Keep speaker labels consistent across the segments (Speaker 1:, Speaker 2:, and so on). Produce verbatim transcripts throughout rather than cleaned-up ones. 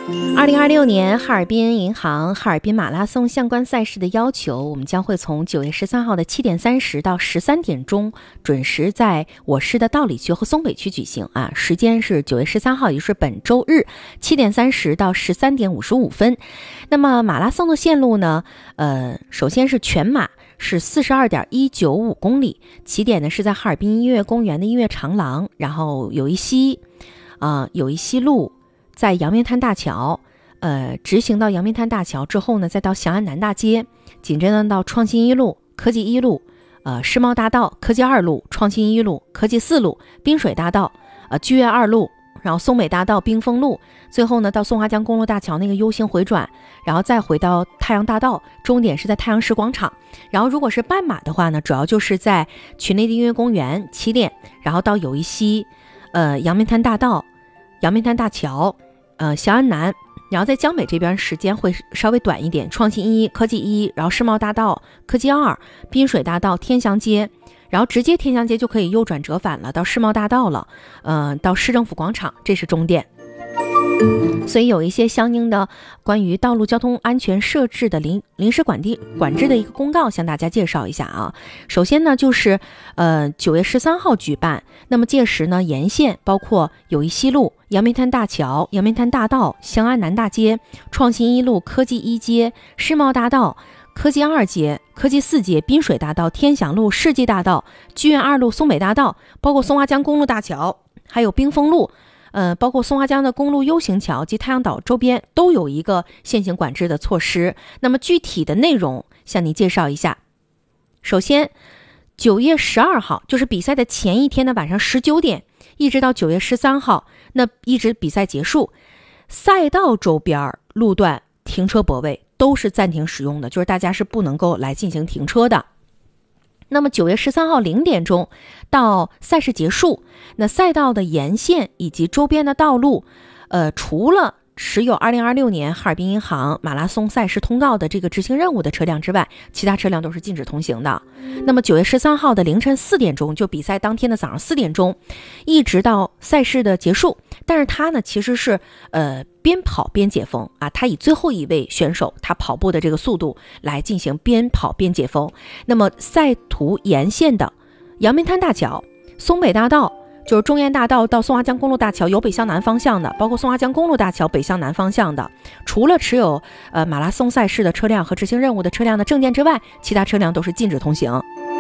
Speaker 1: 二零二六年哈尔滨银行哈尔滨马拉松相关赛事的要求，我们将会从九月十三号的七点三十到十三点钟准时在我市的道里区和松北区举行啊，时间是九月十三号，也就是本周日七点三十到十三点五十五分。那么马拉松的线路呢，呃，首先是全马是四十二点一九五公里，起点呢是在哈尔滨音乐公园的音乐长廊，然后友谊西啊、呃、友谊西路。在阳明滩大桥，呃，直行到阳明滩大桥之后呢，再到翔安南大街，紧接着到创新一路、科技一路、呃，世贸大道、科技二路、创新一路、科技四路、滨水大道、呃，剧院二路，然后松北大道、冰峰路，最后呢到松花江公路大桥那个 U 型回转，然后再回到太阳大道，终点是在太阳石广场。然后如果是半马的话呢，主要就是在群内的音乐公园起点，然后到友谊西，呃，阳明滩大道。阳明滩大桥，呃，翔安南，然后在江北这边时间会稍微短一点，创新一、科技一，然后世贸大道、科技二、滨水大道、天祥街，然后直接天祥街就可以右转折返了，到世贸大道了，呃，到市政府广场，这是终点。所以有一些相应的关于道路交通安全设置的临临时管地管制的一个公告，向大家介绍一下啊。首先呢，就是呃九月十三号举办，那么届时呢，沿线包括友谊西路、阳明滩大桥、阳明滩大道、翔安南大街、创新一路、科技一街、世贸大道、科技二街、科技四街、滨水大道、天祥路、世纪大道、剧院二路、松北大道，包括松花江公路大桥，还有冰峰路。呃，包括松花江的公路 U 型桥及太阳岛周边都有一个现行管制的措施。那么具体的内容向你介绍一下。首先，九月十二号就是比赛的前一天的晚上十九点，一直到九月十三号，那一直比赛结束，赛道周边路段停车泊位都是暂停使用的，就是大家是不能够来进行停车的。那么九月十三号零点钟到赛事结束，那赛道的沿线以及周边的道路，呃，除了持有二零二六年哈尔滨银行马拉松赛事通告的这个执行任务的车辆之外，其他车辆都是禁止通行的。那么九月十三号的凌晨四点钟，就比赛当天的早上四点钟，一直到赛事的结束。但是它呢，其实是呃边跑边解封啊，它以最后一位选手他跑步的这个速度来进行边跑边解封。那么赛途沿线的阳明滩大桥、松北大道，就是中雁大道到松花江公路大桥有北向南方向的，包括松花江公路大桥北向南方向的，除了持有呃马拉松赛事的车辆和执行任务的车辆的证件之外，其他车辆都是禁止通行。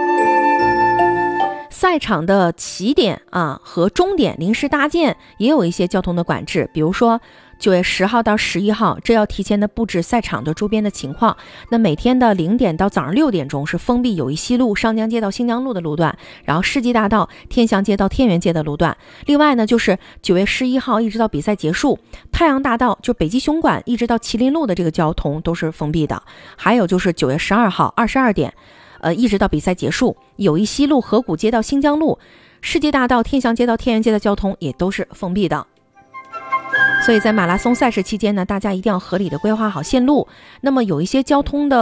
Speaker 1: 赛场的起点啊和终点临时搭建也有一些交通的管制，比如说九月十号到十一号，这要提前的布置赛场的周边的情况。那每天的零点到早上六点钟是封闭友谊西路、上江街到新疆路的路段，然后世纪大道、天祥街到天元街的路段。另外呢，就是九月十一号一直到比赛结束，太阳大道就北极熊馆一直到麒麟路的这个交通都是封闭的。还有就是九月十二号二十二点。呃，一直到比赛结束，友谊西路、河谷街到新疆路、世界大道、天祥街到天元街的交通也都是封闭的。所以在马拉松赛事期间呢，大家一定要合理的规划好线路。那么有一些交通的